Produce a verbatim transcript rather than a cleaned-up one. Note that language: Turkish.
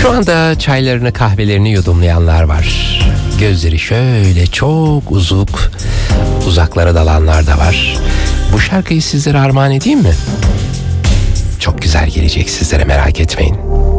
Şu anda çaylarını kahvelerini yudumlayanlar var. Gözleri şöyle çok uzuk, uzaklara dalanlar da var. Bu şarkıyı sizlere armağan edeyim mi? Çok güzel gelecek sizlere, merak etmeyin.